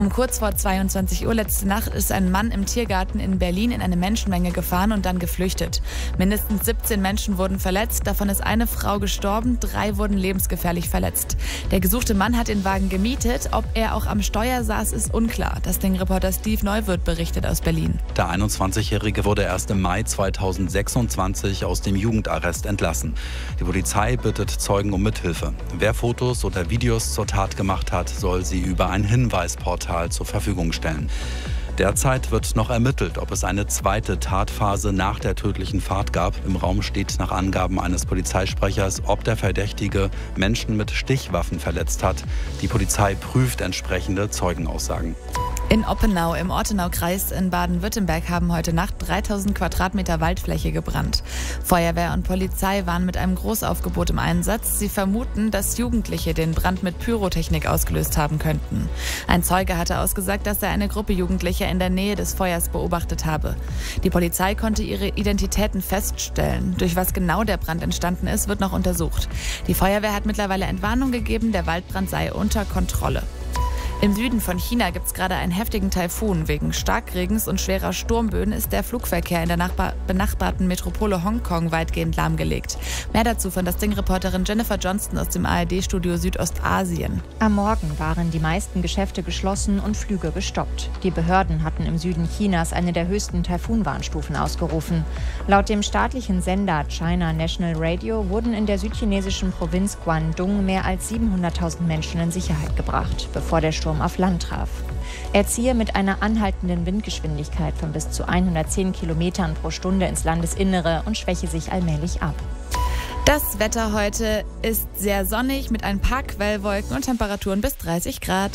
Um kurz vor 22 Uhr letzte Nacht ist ein Mann im Tiergarten in Berlin in eine Menschenmenge gefahren und dann geflüchtet. Mindestens 17 Menschen wurden verletzt, davon ist eine Frau gestorben, 3 wurden lebensgefährlich verletzt. Der gesuchte Mann hat den Wagen gemietet, ob er auch am Steuer saß, ist unklar. Das Ding-Reporter Steve Neuwirth berichtet aus Berlin. Der 21-Jährige wurde erst im Mai 2026 aus dem Jugendarrest entlassen. Die Polizei bittet Zeugen um Mithilfe. Wer Fotos oder Videos zur Tat gemacht hat, soll sie über ein Hinweisportal zur Verfügung stellen. Derzeit wird noch ermittelt, ob es eine zweite Tatphase nach der tödlichen Fahrt gab. Im Raum steht nach Angaben eines Polizeisprechers, ob der Verdächtige Menschen mit Stichwaffen verletzt hat. Die Polizei prüft entsprechende Zeugenaussagen. In Oppenau im Ortenaukreis in Baden-Württemberg haben heute Nacht 3000 Quadratmeter Waldfläche gebrannt. Feuerwehr und Polizei waren mit einem Großaufgebot im Einsatz. Sie vermuten, dass Jugendliche den Brand mit Pyrotechnik ausgelöst haben könnten. Ein Zeuge hatte ausgesagt, dass er eine Gruppe Jugendlicher in der Nähe des Feuers beobachtet habe. Die Polizei konnte ihre Identitäten feststellen. Durch was genau der Brand entstanden ist, wird noch untersucht. Die Feuerwehr hat mittlerweile Entwarnung gegeben, der Waldbrand sei unter Kontrolle. Im Süden von China gibt es gerade einen heftigen Taifun. Wegen Starkregens und schwerer Sturmböen ist der Flugverkehr in der benachbarten Metropole Hongkong weitgehend lahmgelegt. Mehr dazu von das Ding-Reporterin Jennifer Johnston aus dem ARD-Studio Südostasien. Am Morgen waren die meisten Geschäfte geschlossen und Flüge gestoppt. Die Behörden hatten im Süden Chinas eine der höchsten Taifun-Warnstufen ausgerufen. Laut dem staatlichen Sender China National Radio wurden in der südchinesischen Provinz Guangdong mehr als 700.000 Menschen in Sicherheit gebracht, bevor der Sturm auf Land traf. Er ziehe mit einer anhaltenden Windgeschwindigkeit von bis zu 110 Kilometern pro Stunde ins Landesinnere und schwäche sich allmählich ab. Das Wetter heute ist sehr sonnig mit ein paar Quellwolken und Temperaturen bis 30 Grad.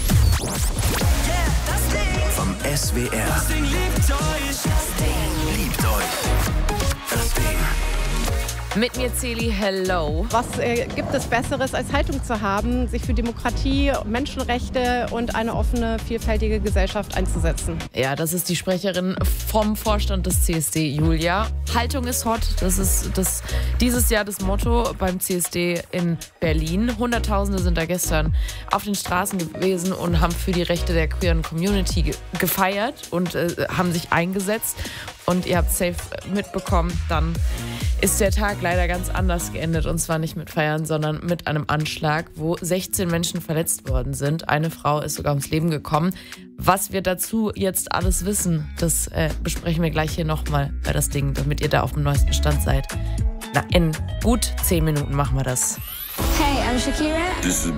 Vom SWR. Das Ding liebt euch. Liebt euch. Das Ding. Mit mir Celi, hello. Was gibt es Besseres, als Haltung zu haben, sich für Demokratie, Menschenrechte und eine offene, vielfältige Gesellschaft einzusetzen? Ja, das ist die Sprecherin vom Vorstand des CSD, Julia. Haltung ist hot, das ist dieses Jahr das Motto beim CSD in Berlin. Hunderttausende sind da gestern auf den Straßen gewesen und haben für die Rechte der queeren Community gefeiert und haben sich eingesetzt. Und ihr habt safe mitbekommen, dann ist der Tag leider ganz anders geendet. Und zwar nicht mit Feiern, sondern mit einem Anschlag, wo 16 Menschen verletzt worden sind. Eine Frau ist sogar ums Leben gekommen. Was wir dazu jetzt alles wissen, das besprechen wir gleich hier nochmal bei das Ding, damit ihr da auf dem neuesten Stand seid. Na, in gut 10 Minuten machen wir das. Hey, I'm Shakira.